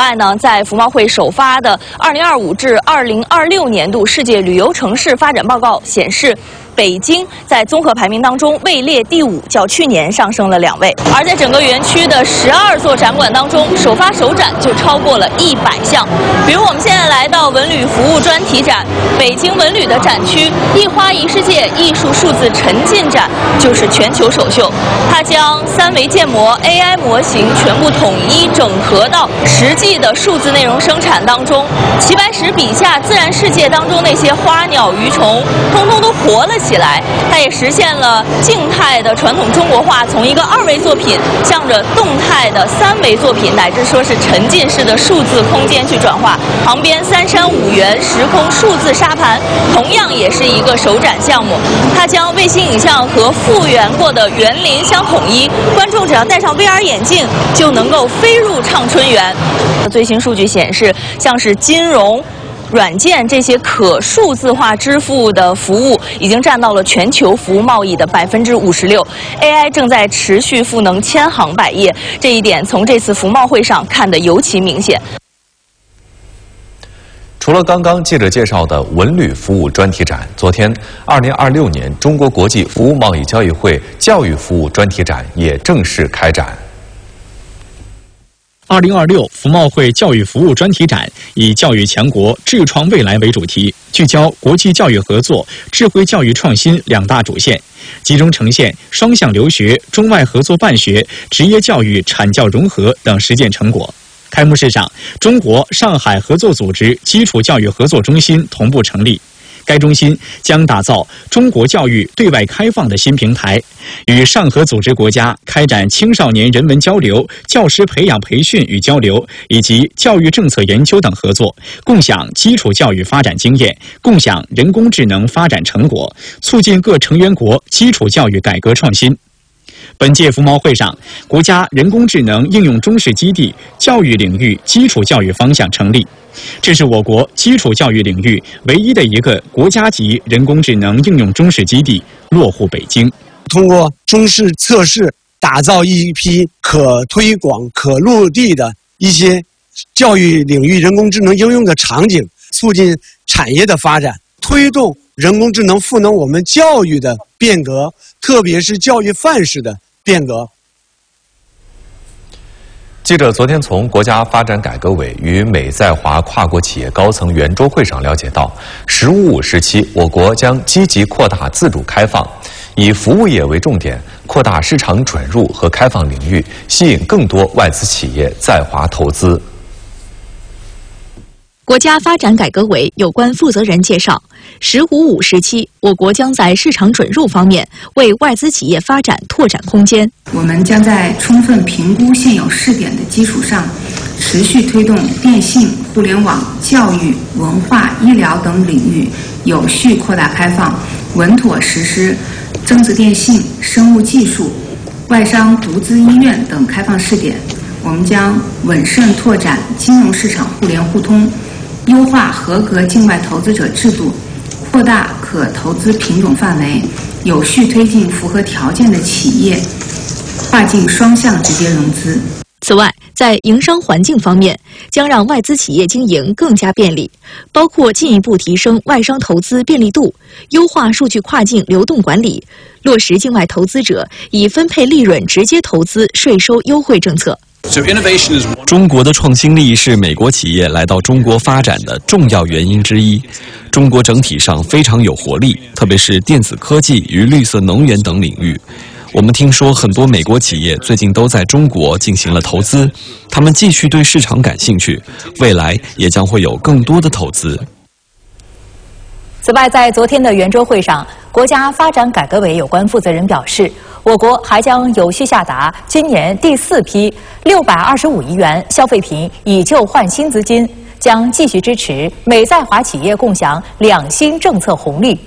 外呢，在服贸会首发的2025至2026年度世界旅游城市发展报告显示，北京在综合排名当中位列第5，较去年上升了2位。而在整个园区的12座展馆当中，首发首展就超过了100项。比如我们现在来到文旅服务专题展，北京文旅的展区“一花一世界”艺术数字沉浸展就是全球首秀。它将3维建模、AI 模型全部统一整合到实际的数字内容生产当中。齐白石笔下自然世界当中那些花鸟鱼虫，通通都活了起来。它也实现了静态的传统中国画，从一个2维作品向着动态的3维作品，乃至说是沉浸式的数字空间去转化。旁边3山5园时空数字沙盘同样也是一个首展项目，它将卫星影像和复原过的园林相统一，观众只要戴上 VR 眼镜就能够飞入畅春园。最新数据显示，像是金融、软件这些可数字化支付的服务已经占到了全球服务贸易的56%。AI 正在持续赋能千行百业，这一点从这次服贸会上看得尤其明显。 除了刚刚记者介绍的文旅服务专题展，昨天2026年中国国际服务贸易交易会教育服务专题展也正式开展。 2026服贸会教育服务专题展以“教育强国，智创未来”为主题，聚焦国际教育合作、智慧教育创新2大主线，集中呈现双向留学、中外合作办学、职业教育产教融合等实践成果。开幕式上，中国上海合作组织基础教育合作中心同步成立。该中心将打造中国教育对外开放的新平台，与上合组织国家开展青少年人文交流、教师培养培训与交流，以及教育政策研究等合作，共享基础教育发展经验，共享人工智能发展成果，促进各成员国基础教育改革创新。本届服贸会上，国家人工智能应用中试基地教育领域基础教育方向成立，这是我国基础教育领域唯一的一个国家级人工智能应用中试基地落户北京。 通过中试测试，打造一批可推广、可落地的一些教育领域人工智能应用的场景，促进产业的发展，推动人工智能赋能我们教育的变革，特别是教育范式的变革。 记者昨天从国家发展改革委与美在华跨国企业高层圆桌会上了解到，“15+5”时期，我国将积极扩大自主开放，以服务业为重点，扩大市场准入和开放领域，吸引更多外资企业在华投资。 国家发展改革委有关负责人介绍，“15+5”时期，我国将在市场准入方面为外资企业发展拓展空间。 我们将在充分评估现有试点的基础上，持续推动电信、互联网、教育、文化、医疗等领域有序扩大开放，稳妥实施增值电信、生物技术、外商独资医院等开放试点。我们将稳慎拓展金融市场互联互通，优化合格境外投资者制度，扩大可投资品种范围，有序推进符合条件的企业跨境双向直接融资。 此外，在营商环境方面，将让外资企业经营更加便利，包括进一步提升外商投资便利度，优化数据跨境流动管理，落实境外投资者以分配利润直接投资税收优惠政策。 中国的创新力是美国企业来到中国发展的重要原因之一。中国整体上非常有活力，特别是电子科技与绿色能源等领域。我们听说很多美国企业最近都在中国进行了投资，他们继续对市场感兴趣，未来也将会有更多的投资。 此外，在昨天的圆桌会上，国家发展改革委有关负责人表示，我国还将有序下达今年第4批625亿元消费品以旧换新资金，将继续支持美在华企业共享两新政策红利。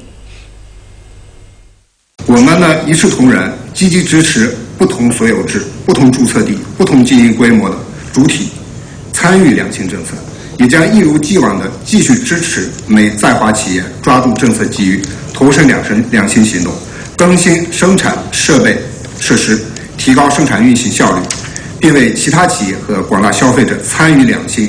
我们呢一视同仁，积极支持不同所有制、不同注册地、不同经营规模的主体参与两新政策，也将一如既往地继续支持美在华企业抓住政策机遇，投身两新行动，更新生产设备设施，提高生产运行效率，并为其他企业和广大消费者参与两新